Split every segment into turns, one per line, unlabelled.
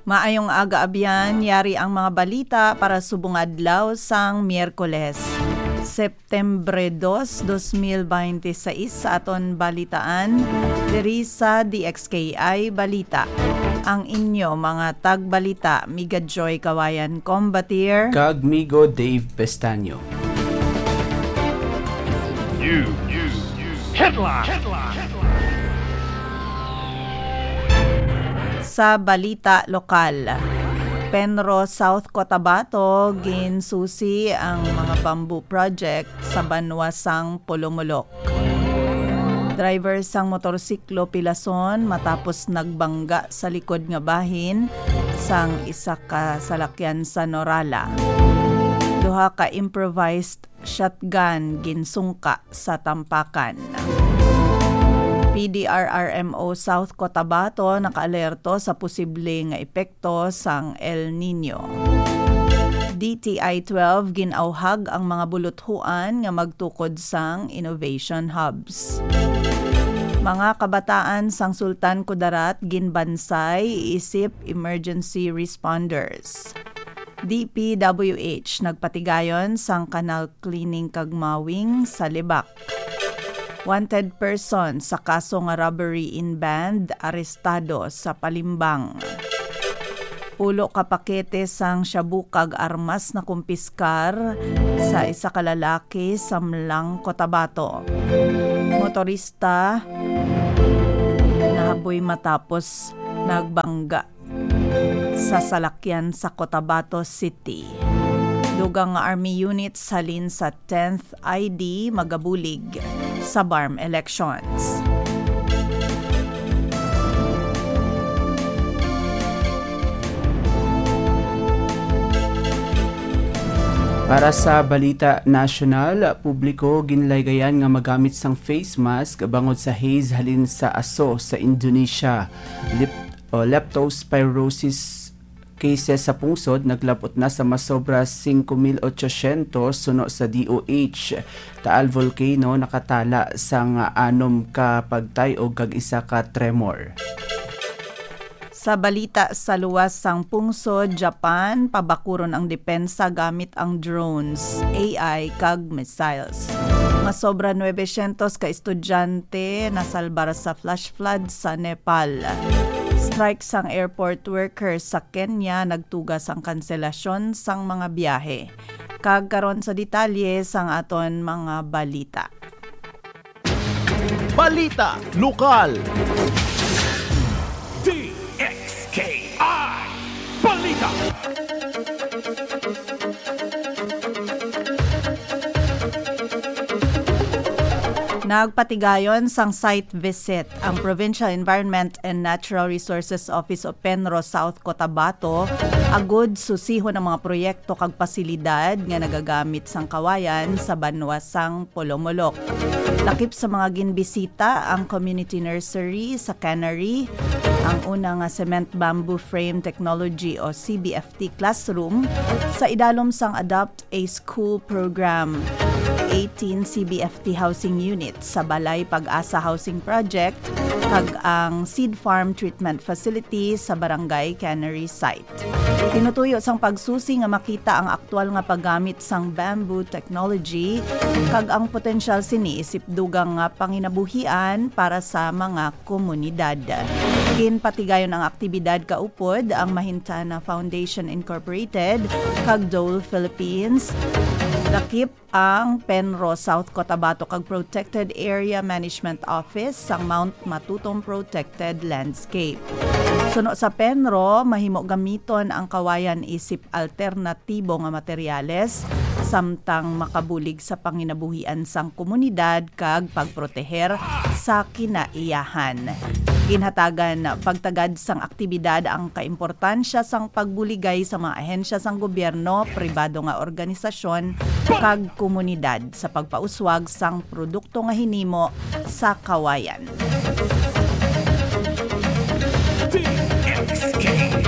Maayong aga-abyan, yari ang mga balita para subong adlaw sang Miyerkules, Septembre 2, 2026 sa aton balitaan, diri sa DXKI Balita. Ang inyo mga tagbalita, Miga Joy Kawayan Combatier,
kag Migo Dave Pestaño.
Headline.
Sa balita lokal, Penro, South Cotabato, ginsusi ang mga bamboo project sa banwasang Pulumulok. Driver sang motorsiklo pilason matapos nagbangga sa likod nga bahin sang isa ka salakyan sa Norala. Duha ka improvised shotgun ginsungka sa Tampakan. PDRRMO South Cotabato nakaalerto sa posible nga epekto sang El Nino. DTI-12 ginauhag ang mga buluthuan nga magtukod sang innovation hubs. Mga kabataan sang Sultan Kudarat ginbansay isip emergency responders. DPWH nagpatigayon sang canal cleaning kag mawing sa Libak. Wanted person sa kaso nga robbery in band arestado sa Palimbang. Pulo ka pakete sang shabu kag armas na kumpiskar sa isa ka lalaki sa Mlang, Cotabato. Motorista nahaboy matapos nagbangga sa salakyan sa Cotabato City. Dugang army units halin sa 10th ID magabulig sa BARM elections.
Para sa balita national, publiko ginlaygayan nga magamit sang face mask bangod sa haze halin sa aso sa Indonesia. Leptospirosis cases sa pungsod naglabot na sa masobra 5,800 suno sa DOH. Taal volcano nakatala sang 6 ka pagtayog kag 1 ka tremor.
Sa balita sa luwas sang pungsod, Japan, pabakuron ang depensa gamit ang drones, AI kag missiles. Masobra 900 ka estudyante nasalbar sa flash flood sa Nepal. Strike sang airport workers sa Kenya nagtugas ang kanselasyon sang mga biyahe. Kagkaron sa detalye sang aton mga balita.
Balita lokal. DXKI Balita.
Nagpatigayon sang site visit ang Provincial Environment and Natural Resources Office of Penro, South Cotabato agud susihon ang mga proyekto kag pasilidad nga nagagamit sang kawayan sa banwasang Pulumulok. Lakip sa mga ginbisita ang community nursery sa Canary, ang una nga cement bamboo frame technology o CBFT classroom sa idalom sang Adopt a School program. 18 CBFT housing units sa Balay Pag-asa Housing Project kag ang Seed Farm Treatment Facility sa Barangay Canary Site. Tinutuyo sang pagsusi nga makita ang aktual nga paggamit sang bamboo technology kag ang potensyal sini isip dugang nga panginabuhian para sa mga komunidad. Ginpatigayon ang aktibidad kaupod ang Mahintana Foundation Incorporated kag Dole Philippines. Lakip ang Penro, South Cotabato kag Protected Area Management Office sang Mount Matutong Protected Landscape. Suno sa Penro, mahimo gamiton ang kawayan isip alternatibo nga materyales samtang makabulig sa panginabuhian sang komunidad kag pagproteher sa kinaiyahan. Ginhatagan pagtagad sang aktibidad ang kaimportansya sang pagbuligay sa mga ahensya sang gobyerno, pribado nga organisasyon kag komunidad sa pagpauswag sang produkto nga hinimo sa kawayan.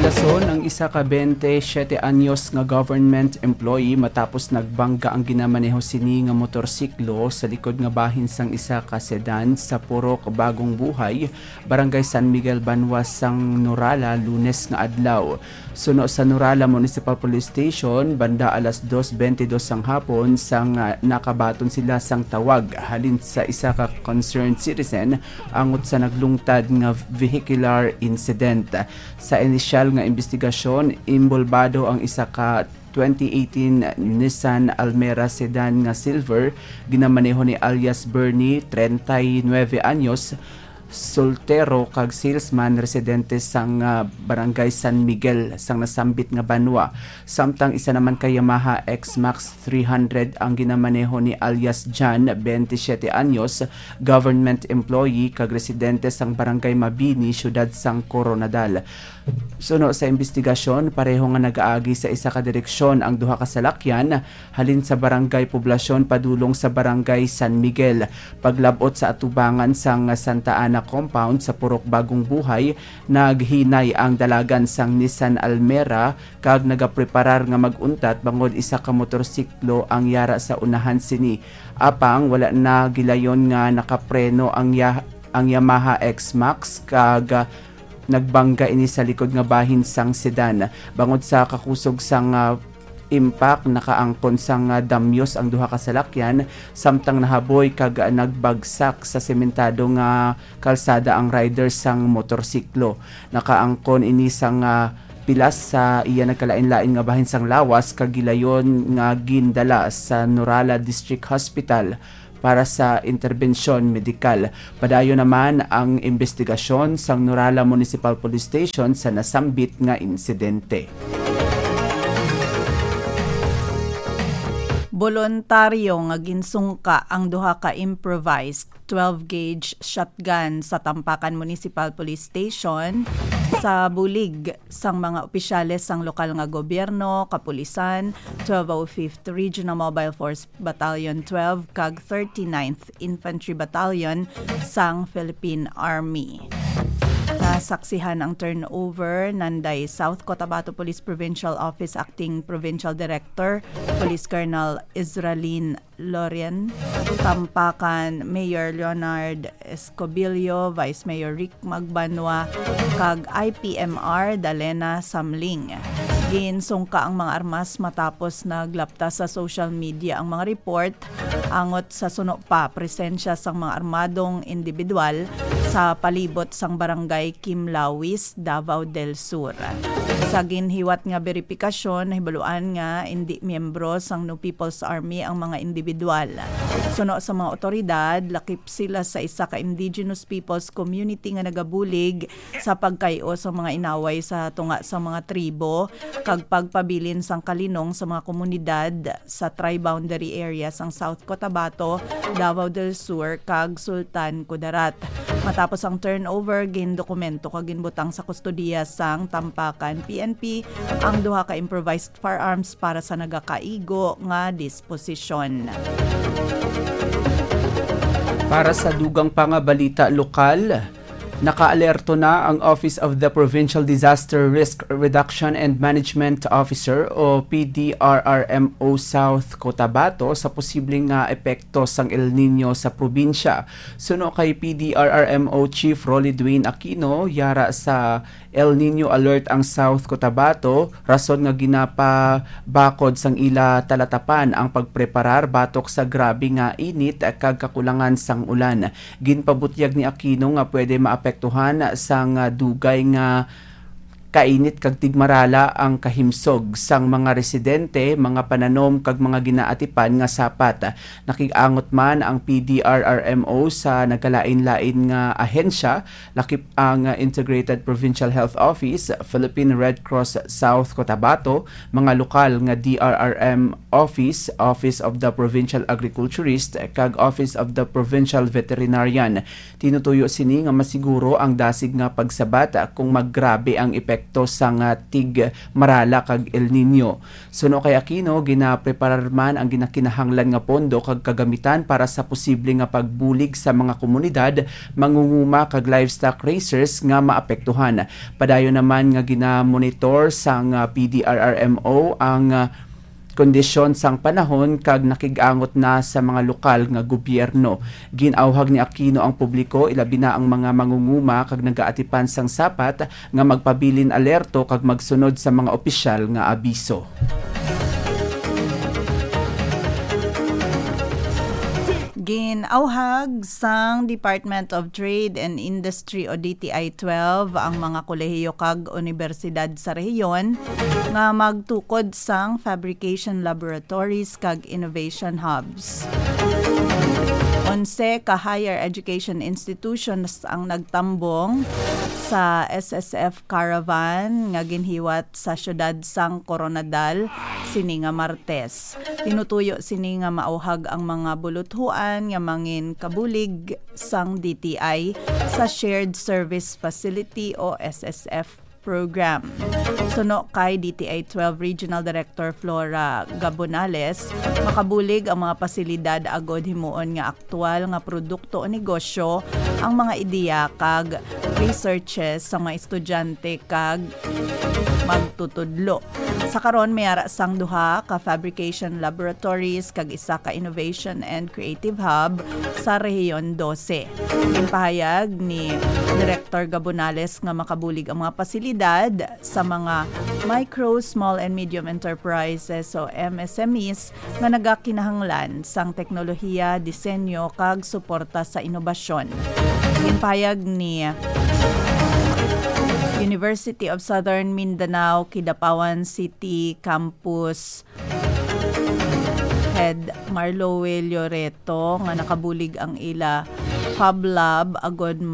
Nilason ang isa ka 27 anyos nga government employee matapos nagbangga ang ginamaneho sini nga motorsiklo sa likod nga bahin sang isa ka sedan sa Purok, Bagong Buhay, Barangay San Miguel, Banwa, sang Nurala, Lunes nga adlaw. Suno sa Nurala Municipal Police Station, banda alas 2:22 sang hapon sang nakabaton sila sang tawag halin sa isa ka concerned citizen angot sa naglungtad nga vehicular incident. Sa inisyal nga investigasyon, imbolbado ang isa ka 2018 Nissan Almera sedan nga silver, ginamaneho ni alias Bernie, 39 anyos, soltero kag salesman residente sang Barangay San Miguel sang nasambit nga Banwa. Samtang isa naman kay Yamaha X-Max 300 ang ginamaneho ni alias John, 27 anyos, government employee kag residente sang Barangay Mabini, siyudad sang Coronadal. Suno sa investigasyon, pareho nga nag-aagi sa isa ka direksyon ang duha ka salakyan halin sa Barangay Poblasyon padulong sa Barangay San Miguel. Paglabot sa atubangan sang Santa Ana compound sa Purok, Bagong Buhay, naghinay ang dalagan sang Nissan Almera kag nagapreparar nga maguntat bangod isa ka motorsiklo ang yara sa unahan sini. Apang wala na gilayon nga nakapreno ang Yamaha X-Max kag nagbangga ini sa likod nga bahin sang sedan. Bangod sa kakusog sang impact, nakaangkon sang damyos ang duha ka salakyan samtang nahaboy kag nagbagsak sa sementado nga kalsada ang rider sang motorsiklo. Nakaangkon ini sang pilas sa iya nagkalain-lain nga bahin sang lawas kag gilayon nga gindala sa Nurala District Hospital para sa interbensyon medikal. Padayon naman ang investigasyon sang Nurala Municipal Police Station sa nasambit nga insidente.
Voluntaryo nga ginsungka ang duha ka improvised 12-gauge shotgun sa Tampakan Municipal Police Station sa bulig sang mga opisyales sang lokal nga gobyerno, kapulisan, 1205th Regional Mobile Force Battalion 12 kag 39th Infantry Battalion sang Philippine Army. Nasaksihan ang turnover nanday South Cotabato Police Provincial Office Acting Provincial Director Police Colonel Israelin Lorien, Tampakan Mayor Leonard Escobilio, Vice Mayor Rick Magbanwa kag IPMR Dalena Samling. Ginsungka ang mga armas matapos naglapta sa social media ang mga report angot sa suno pa presensya sang mga armadong individual sa palibot sang barangay Kimlawis, Davao del Sur. Sa ginhiwat nga beripikasyon, nahibaluan nga hindi miyembro sang New People's Army ang mga individual. Suno sa mga otoridad, lakip sila sa isa ka indigenous people's community nga nagabulig sa pagkayo sa mga inaway sa tunga sa mga tribo kag pagpabilin sang kalinong sa mga komunidad sa tri-boundary area sang South Cotabato, Davao del Sur kag Sultan Kudarat. Matapos ang turnover, gindokumento kag ginbutang sa kustodiya sang Tampakan PNP ang duha ka improvised firearms para sa nagakaigo nga disposisyon.
Para sa dugang pangabalita lokal, nakaalerto na ang Office of the Provincial Disaster Risk Reduction and Management Officer o PDRRMO South Cotabato sa posibleng epekto sang El Nino sa probinsya. Suno kay PDRRMO Chief Rolly Dwayne Aquino, yara sa El Nino alert ang South Cotabato, rason nga ginapabakod sang ila talatapan ang pagpreparar batok sa grabe nga init kag kakulangan sang ulan. Ginpabutyag ni Aquino nga pwede maapektuhan sang dugay nga kainit kag tigmarala ang kahimsog sang mga residente, mga pananom kag mga ginaatipan nga sapat. Nakiangot man ang PDRRMO sa nagkalain-lain nga ahensya, lakip ang Integrated Provincial Health Office, Philippine Red Cross South Cotabato, mga lokal nga DRRM Office, Office of the Provincial Agriculturist kag Office of the Provincial Veterinarian. Tinutuyo sini nga masiguro ang dasig nga pagsabat kung maggrabe ang epekto epekto sang tig marala kag El Nino. Suno kay Aquino, ginapreparar man ang ginakinahanglan nga pondo kag kagamitan para sa posible nga pagbulig sa mga komunidad, mangunguma kag livestock raisers nga maapektuhan. Padayon naman nga ginamonitor sang PDRRMO ang kondisyon sang panahon kag nakigangot na sa mga lokal nga gobyerno. Ginauhag ni Aquino ang publiko, ilabi na ang mga mangunguma kag nagaatipan sang sapat nga magpabilin alerto kag magsunod sa mga opisyal nga abiso.
Ginauhag sang Department of Trade and Industry o DTI 12 ang mga kolehiyo kag universidad sa rehiyon nga magtukod sang fabrication laboratories kag innovation hubs. 11 ka higher education institutions ang nagtambong sa SSF Caravan nga ginhiwat sa syudad sang Coronadal sini nga Martes. Tinutuyo sini nga mauhag ang mga buluthuan nga mangin kabulig sang DTI sa Shared Service Facility o SSF program. Suno kay DTI 12 Regional Director Flora Gabonales, makabulig ang mga pasilidad agod himuon nga aktual nga produkto o negosyo, ang mga ideya kag researches sa mga estudyante kag magtutudlo. Sa karon mayara sang duha ka fabrication laboratories kag isa ka innovation and creative hub sa rehiyon 12. Ginpahayag ni Director Gabonales nga makabulig ang mga pasilidad sa mga micro, small and medium enterprises o MSMEs nga nagakinahanglan sang teknolohiya, disenyo kag suporta sa inobasyon. Ginpahayag ni University of Southern Mindanao Kidapawan City Campus Head Marlowe Lloreto nga nakabulig ang ila Fab Lab agod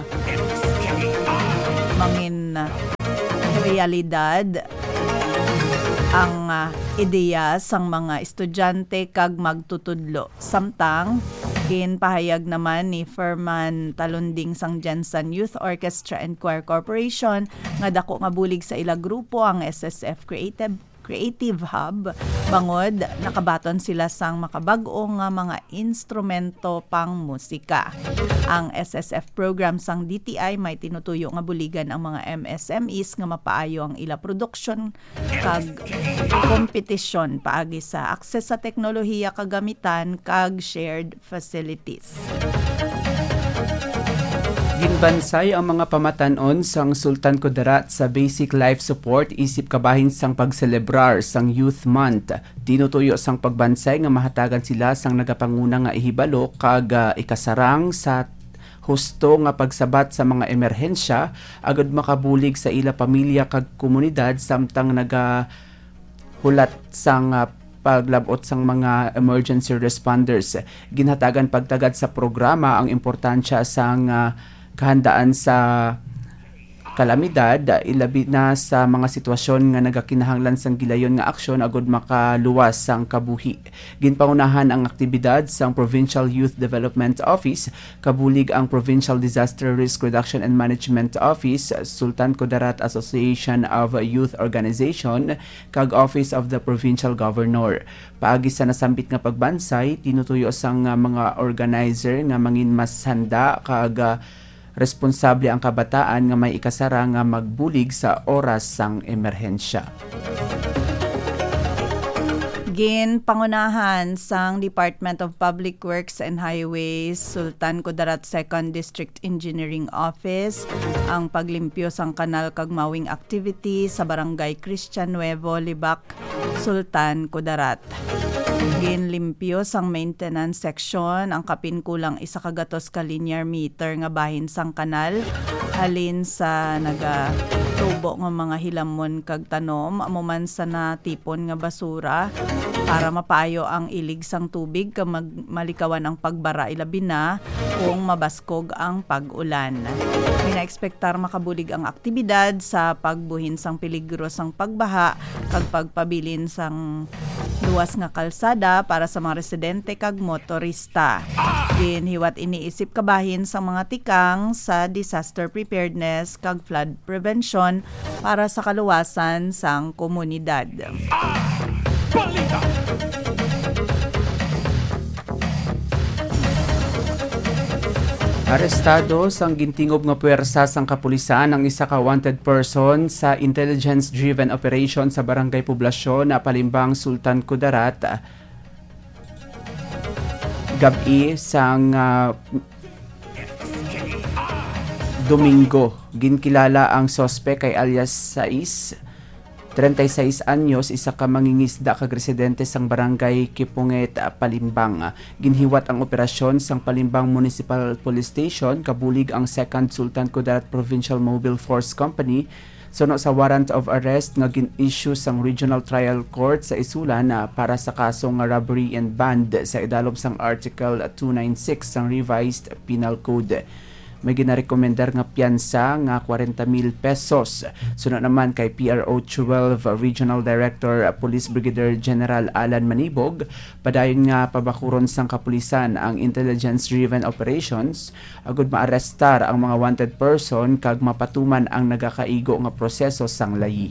mangin realidad ang ideya sang mga estudyante kag magtutudlo. Samtang ginpahayag naman ni Ferman Talunding sang Jensen Youth Orchestra and Choir Corporation nga dako nga bulig sa ila grupo ang SSF Creative Hub. Bangod, nakabaton sila sang makabag-o nga mga instrumento pang musika. Ang SSF program sang DTI may tinutuyo nga buligan ang mga MSMEs nga mapaayo ang ila production kag kompetisyon paagi sa akses sa teknolohiya kagamitan kag shared facilities.
Ginbansay ang mga pamatanon sang Sultan Kudarat sa basic life support isip kabahin sang pagselebrar sang Youth Month. Tinutuyo sang pagbansay nga mahatagan sila sang nagapanguna nga ihibalo kag ikasarang sa husto nga pagsabat sa mga emerhensya agad makabulig sa ila pamilya kag komunidad samtang nagahulat sang paglabot sang mga emergency responders. Ginhatagan pagtagad sa programa ang importansya sang kahandaan sa kalamidad, ilabi na sa mga sitwasyon nga nagakinahanglan sang gilayon nga aksyon agud makaluwas sang kabuhi. Ginpangunahan ang aktibidad sang Provincial Youth Development Office, kabulig ang Provincial Disaster Risk Reduction and Management Office, Sultan Kudarat Association of Youth Organization, kag Office of the Provincial Governor. Paagi sa nasambit nga pagbansay, tinutuyo sang mga organizer nga mangin mas handa kag responsable ang kabataan nga may ikasara nga magbulig sa oras sang emerhensya.
Ginpangunahan sang Department of Public Works and Highways, Sultan Kudarat 2nd District Engineering Office, ang paglimpyo sang kanal kag mawing activity sa Barangay Christian Nuevo, Libak, Sultan Kudarat. Ginlimpyo sang maintenance section ang kapin kulang 100 ka linear meter nga bahin sang kanal halin sa nagatubo nga mga hilamon kag tanom amuman sa natipon nga basura para mapayo ang ilig sang tubig kag malikawan ang pagbara ilabi na kung mabaskog ang pag-ulan. Pinaekspektar makabulig ang aktibidad sa pagbuhin sang peligro sang pagbaha kag pagpabilin sang luwas nga kalsada para sa mga residente kag motorista. Ginhiwat iniisip kabahin sa mga tikang sa disaster preparedness kag flood prevention para sa kaluwasan sang komunidad.
Balita.
Arestado sang gintingob nga puwersa sang kapulisan ang isa ka wanted person sa intelligence-driven operation sa Barangay Poblasyon na Palimbang, Sultan Kudarat. Gabi sang Domingo. Ginkilala ang sospek kay alias Sais, 36 anyos, isa ka mangingisda kag residente sang Barangay Kipunget, Palimbang. Ginhiwat ang operasyon sang Palimbang Municipal Police Station, kabulig ang 2nd Sultan Kudarat Provincial Mobile Force Company suno sa warrant of arrest nga gin-issue sang Regional Trial Court sa Isulan para sa kasong robbery and band sa idalom sang Article 296 sang Revised Penal Code. May ginarekomendar nga piyansa nga 40,000 pesos. Sunod naman kay PRO 12 Regional Director Police Brigadier General Alan Manibog, padayon nga pabakuron sang kapulisan ang intelligence-driven operations agud maarestar ang mga wanted person kag mapatuman ang nagakaigo nga proseso sang layi.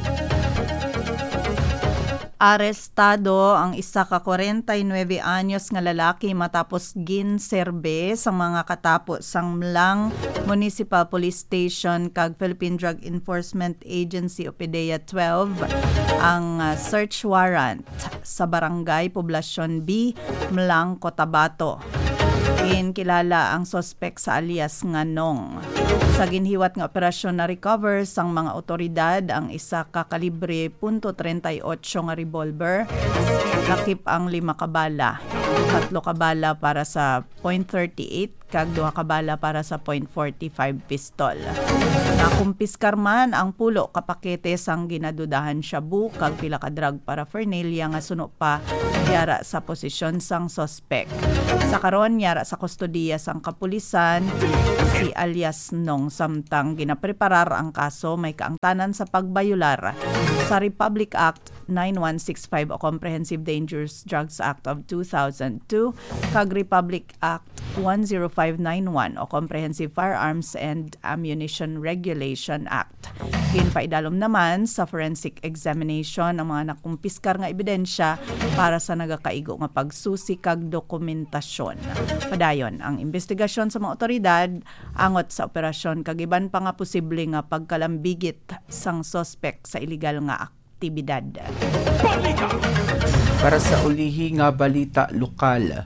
Arestado ang isa ka 49 anyos nga lalaki matapos ginserbe sa mga katapo sang Mlang Municipal Police Station kag Philippine Drug Enforcement Agency o PDEA 12 ang search warrant sa Barangay Poblasyon B, Mlang, Cotabato. Kilala ang sospek sa alias nga Nong. Sa ginhiwat nga operasyon na recover sang mga otoridad ang isa ka kalibre .38 nga revolver, lakip ang 5 ka bala, 3 ka bala para sa .38 kag 2 ka bala para sa .45 pistol. Nakumpiskar man ang pulo ka pakete sang ginadudahan shabu kag pila ka drug paraphernalia nga suno pa yara sa posisyon sang sospek. Sa karon yara sa kustodiya sang kapulisan si alias Nong, samtang ginapreparar ang kaso may kaangtanan sa pagbayular sa Republic Act 9165 o Comprehensive Dangerous Drugs Act of 2002 kag Republic Act 10591 o Comprehensive Firearms and Ammunition Regulation Act. Ginpaidalom naman sa forensic examination ang mga nakumpiskar nga ebidensya para sa nagakaigo nga pagsusi kag dokumentasyon. Padayon ang investigasyon sa mga otoridad angot sa operasyon kag iban pa nga posible nga pagkalambigit sang sospek sa illegal nga aktibidad.
Balita.
Para sa ulihi nga balita lokal.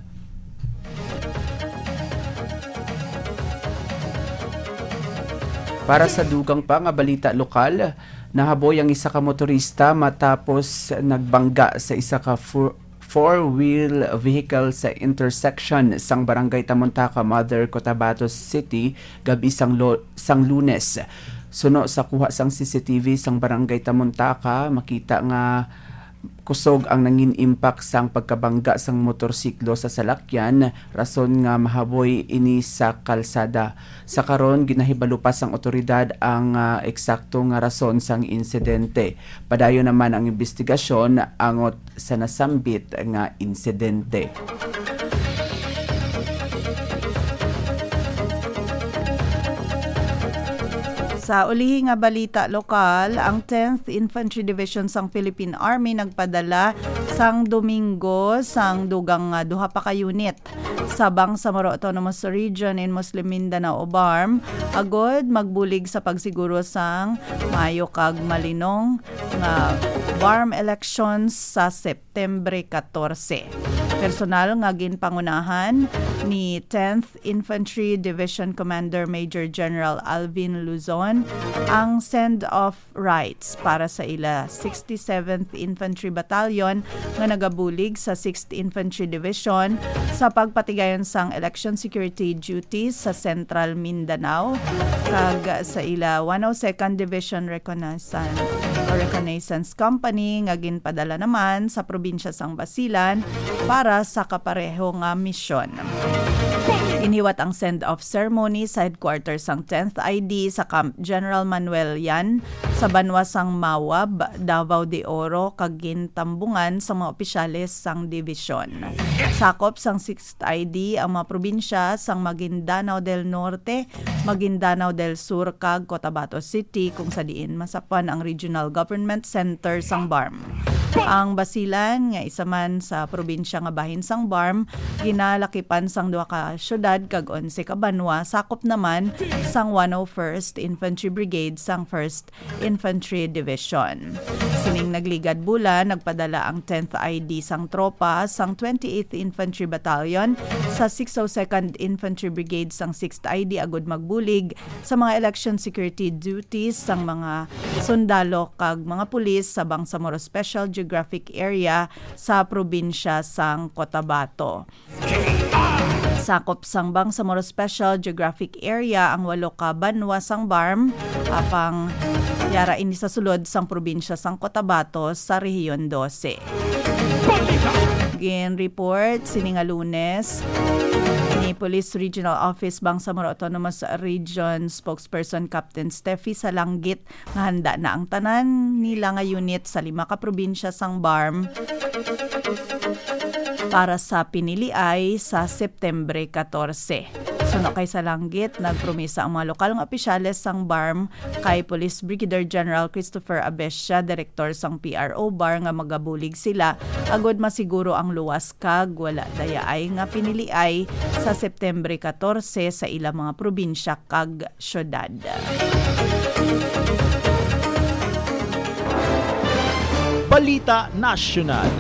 Para sa dugang pa nga balita lokal, nahaboy ang isa ka motorista matapos nagbangga sa isa ka four-wheel vehicle sa intersection sang Barangay Tamontaka, Mother, Cotabato City gabi sang Lunes. Suno sa kuha sang CCTV sang Barangay Tamontaka, makita nga kusog ang nangin impact sang pagkabangga sang motorsiklo sa salakyan, rason nga mahaboy ini sa kalsada. Sa karon ginahibalo pa sang otoridad ang eksakto nga rason sang insidente. Padayon naman ang investigasyon angot sa nasambit nga insidente.
Sa ulihi nga balita lokal, ang 10th Infantry Division sang Philippine Army nagpadala sang Domingo sang dugang duha pa ka unit sa Bangsamoro Autonomous Region in Muslim Mindanao o BARM agod magbulig sa pagsiguro sang mayo kag malinong nga BARM elections sa September 14. Personal nga ginpangunahan ni 10th Infantry Division Commander Major General Alvin Luzon ang send-off rights para sa ila 67th Infantry Battalion nga nagabulig sa 6th Infantry Division sa pagpatigayon sang election security duties sa Central Mindanao kag sa ila 102nd Division Reconnaissance Company nga ginpadala naman sa probinsya sang Basilan para sa kapareho nga misyon. Ginhiwat ang send-off ceremony sa headquarters sang 10th ID sa Camp General Manuel Yan sa Banwasang Mawab, Davao de Oro, kag gintambungan sa mga opisyales sang division. Sakop sang 6th ID ang mga probinsya sang Maguindanao del Norte, Maguindanao del Sur kag Cotabato City kung sa diin masapan ang Regional Government Center sang BARM. Ang Basilan nga isa man sa probinsya nga bahin sang BARM ginalakipan sang duha ka syudad kag 11 ka banwa, sakop naman sang 101st Infantry Brigade sang 1st Infantry Division. Sining nagligad bulan, nagpadala ang 10th ID sang tropa sang 28th Infantry Battalion sa 602nd Infantry Brigade sang 6th ID agud magbulig sa mga election security duties sang mga sundalo kag mga pulis sa Bangsamoro Special Geographic Area sa probinsya sang Cotabato. Sakop sang Bangsamoro Special Geographic Area ang 8 ka banwa sang BARM apang yara ini sa sulod sang probinsya sang Cotabato sa Rehiyon 12. Gin report sining nga Lunes ni Police Regional Office Bangsamoro Autonomous Region spokesperson Captain Steffi Salanggit nga handa na ang tanan nila nga unit sa 5 ka probinsya sang BARM para sa piniliay sa Septembre 14. Suno kay Salanggit, nagpromisa ang mga lokal nga opisyales sang BARM kay Police Brigadier General Christopher Abescia, Direktor sang PRO BAR nga magabulig sila agud masiguro ang luwas kag wala dayaay nga piniliay sa Septembre 14 sa ilang mga probinsya kag syudad.
Balita Nacional.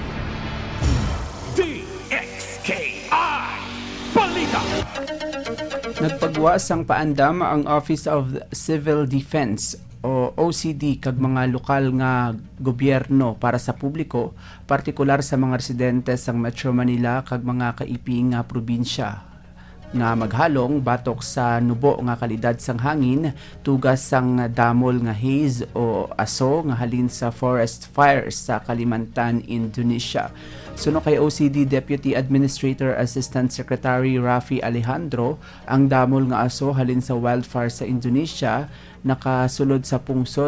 Balita.
Nagpagwas ang paandam ang Office of Civil Defense o OCD kag mga lokal nga gobyerno para sa publiko, partikular sa mga residente sang Metro Manila kag mga kaiping nga probinsya nga maghalong batok sa nubo nga kalidad sang hangin, tugas sang damol nga haze o aso nga halin sa forest fires sa Kalimantan, Indonesia. Suno kay OCD Deputy Administrator Assistant Secretary Rafi Alejandro, ang damol nga aso halin sa wildfire sa Indonesia nakasulod sa pungsod